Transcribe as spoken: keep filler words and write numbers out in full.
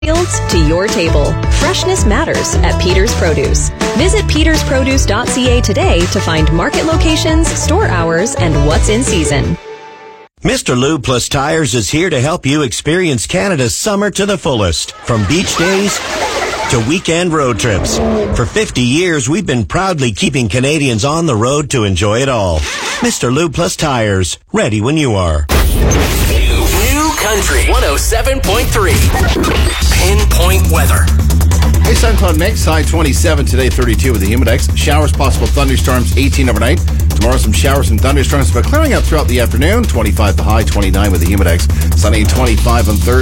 fields to your table. Freshness matters at Peters Produce. Visit peters produce dot c a today to find market locations, store hours, and what's in season. Mister Lube Plus Tires is here to help you experience Canada's summer to the fullest. From beach days to weekend road trips. For fifty years, we've been proudly keeping Canadians on the road to enjoy it all. Mister Lube Plus Tires, ready when you are. New Country one oh seven point three. Pinpoint weather. Hey, Sun Cloud Mix, high twenty-seven today, thirty-two with the Humidex. Showers, possible thunderstorms, eighteen overnight. Tomorrow, some showers and thunderstorms, but clearing out throughout the afternoon. twenty-five the high, twenty-nine with the Humidex. Sunny, twenty-five on Thursday.